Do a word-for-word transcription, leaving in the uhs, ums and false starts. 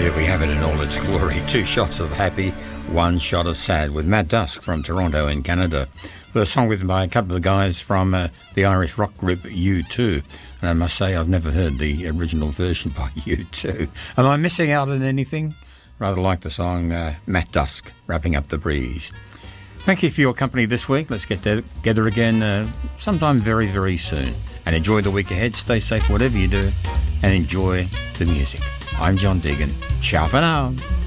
There we have it in all its glory. Two shots of happy, one shot of sad, with Matt Dusk from Toronto in Canada, with a song written by a couple of guys from uh, the Irish rock group U two. And I must say, I've never heard the original version by U two. Am I missing out on anything? Rather like the song uh, Matt Dusk, Wrapping Up the Breeze. Thank you for your company this week. Let's get together again uh, sometime very, very soon. And enjoy the week ahead. Stay safe, whatever you do, and enjoy the music. I'm John Deegan. Ciao for now.